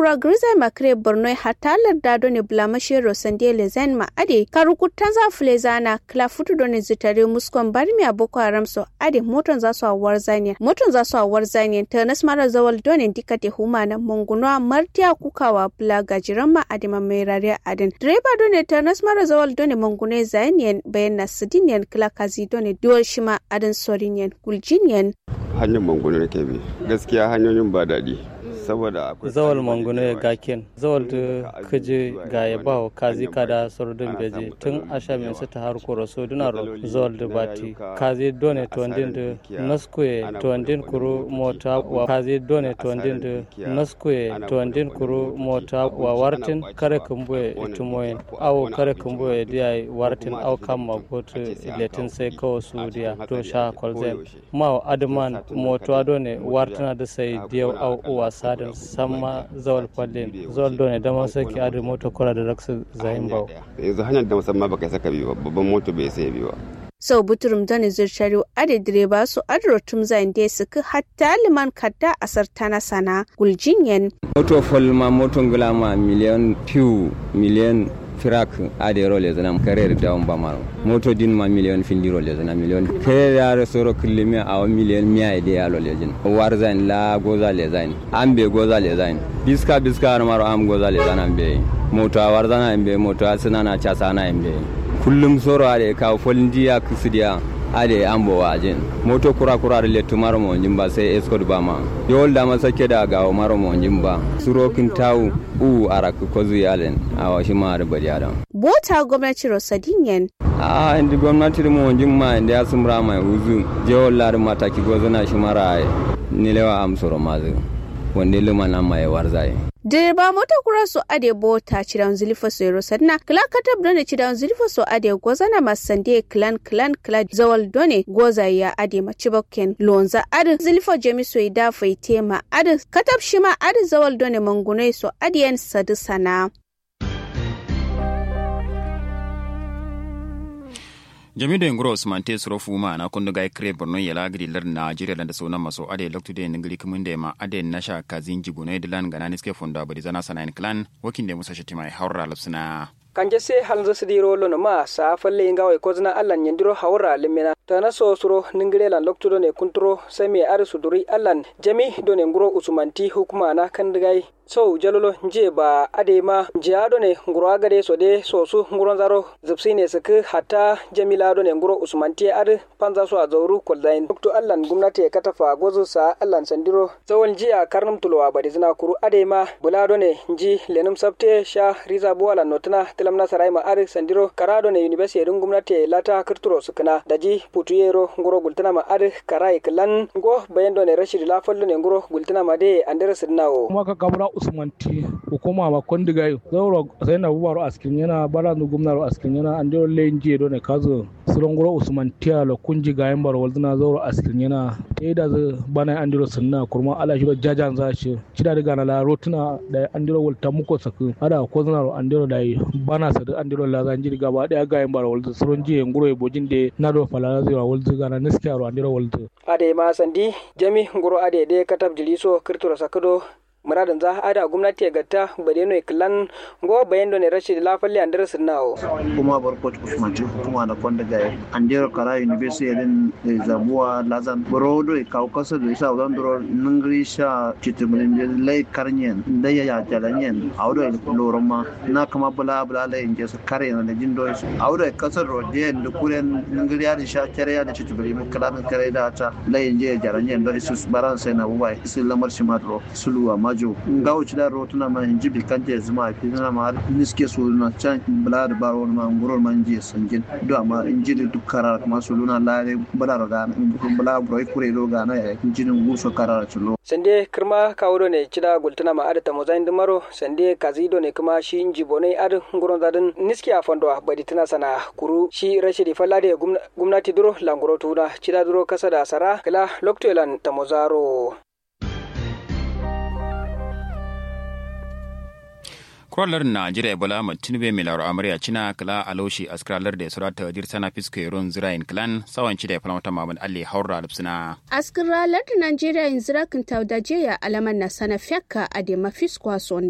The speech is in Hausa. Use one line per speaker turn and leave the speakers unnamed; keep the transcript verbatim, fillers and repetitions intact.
kura griza makre borno hatalar da doni blamashe rosande lezen ma ade karukutan za fulezana kla futu doni zitare muskon barmi aboko haram so ade moton za su awar zaniya moton za su awar zaniya ta nasmara zawal doni dikate humana monguno martiya kukawa bla gajiran ma ade mamerare aden direba doni ta nasmara zawal doni mongune zaniyan bayan nasidiniyan kla kazi doni duwal shima aden soriniyan guljiniyan
hanyar manguno ne ke bi gaskiya hanyoyin ba daɗi saboda akwai
zawal manguno ya gaken zawal da kaje ga ya bawo kazi kada sordin beje tun asha min su ta har koro so dinaro zawal da bati kazi done to ndin da naskue to ndin kuru mota wa kazi done to ndin da naskue to ndin kuru mota wa wartin kare kumboye itumoyen awo kare kumboye dia wartin aw kamma goto letin sai kawo su dia to sha kolzen ma adman moto done wartina da sai dia aw uwasa da sama zawal fallin zawal done da man saki adu moto kora da raksu zayin bawo
yanzu hanyar da musamman baka saka biyu babban moto bai sai biyu
sau buturum dani zirshari ade direba su adrotum zain de suka hatta liman kadda asar tana sana guljinyen
moto folma moto ngulama miliyan piu miliyan firak ade role zana karer da on bamaro moto din ma million findi role zana million kare ya soro klimi a million miya ide ya role jin war zain la goza le zain ambe goza le zain biska biska maro am goza le zana ambe moto war zana ambe moto asana na cha sana ambe kullum soro ade ka folndiya kusidiya ade ambo wajin moto kura kura da letu maro mo jimba sai escort bama yol da masake da ga maro mo jimba surokin tawu u arak kozu yalen awa shi ma da bariya
bota gwamnati rosadinyen
a indi gwamnati mo jimma inda ya sumra mai uzu jewol lar mataki gozuna shi mara nilewa amsoro mazu wanda lumana mai warzai
direba mota kura so ade bota cidan zulfa so rosadna kala katab done cidan zulfa so ade gozana masande clan clan clan zawal done goza ya ade macibokken lonza ade zulfa jemi so ida faitema ade katab shima ade zawal done mangunai so ade yan sadu sana
jamido ngro usman te suro fuma na kundu gai kre borno yala gidi lar Nigeria da sona maso ade loktu de ngri kumunde ma ade nasha kazin jigune dilan ganani ske funda bari zana sanan clan wakin de musa shatima haura lapsina
kanje se halzo sidiro lono ma sa falle ngawe kozna allan nyandiro hawra limena tana so suro ningire lan loktu do ne kuntro semi ar suduri allan jami do ne ngro usumanti hukuma na kandigai so jalolo nje ba adema jiado ne nguro agade so de so su nguron zaro zubsine saka hatta jamila do ne nguro usmanti ar panza so azauru koldain dokto allan gumnati katafa gozu sa allan sandiro zawon jiya karnum tulwa badi zina kuru adema bulado ne nji lenum sabte sha riza boala notna tilamna sarai ma ar sandiro karado ne university dun gumnati lata kirturo sukana daji putuyero nguro gultana ma ar karai klan go bayendo ne rashid lafallo ne nguro gultana ma de andere sidnawo
maka kabra usmanti hukuma ba kondigayo zauro sai na bubaro askin yana bara nu gumnaro askin yana andiro lenje do ne kazo surongoro usmanti ala kunji gayen bar walduna zauro askin yana teda bana andiro sunna kurma ala shi jajan zashi kida daga na la rotuna da andiro walta muko saku ada ko zanaro andiro dai bana sadu andiro la zanjiri gaba daya gayen bar waldu suronji nguro e bojinde nado falala zira waldu gana niskaro andiro waldu
ade ma sandi jami nguro ade de katab jiliso kirturo sakado muradan za ada gwamnati gatta badeno iklan go bayendo ne rashid lafalle andar sunnawo
kuma barkot usmanti kuma da konda ga andero kara university den zabuwa lazan brodo e kaukasa da isa wadon dro ningrisha chitumulin lay karnyen daya ya jalanyen awdo loroma na kama bula bula lay inje su kare na da jindo awdo kasar rode da kuren ningriya da sha kare da chitumulin kalamin kare da ta lay inje jalanyen do isu baran sai na bubai isu lamar shimadro suluwa majo ngawo ci da rotuna ma hinji bi kanje zuma fi na ma niske so na can bala da baro ma nguror man je sanjin do amma inji da duk karar kuma so luna lare bala roga bala broi kure do ga na injinin gurso karar chulo
sande kirma kawo ne ci da gultuna ma adata mozain dumaro sande kazido ne kuma shi inji bonai ad nguron zadin niske a fondo badi tana sana kuru shi rashidi fallade gumnati duro languro tuna ci da duro kasa da sara kala loktolan tamozaro
Kwallar Najeriya Bola Tinubu mai laro amarya cina kala aloshi askralar da surata jirsana fiske ron zirayin clan sawan ci da falamata Muhammad Ali haura lupsina.
Askralar da Najeriya in zirakin taudaje ya alaman na sana fiaka a da mafiskwa son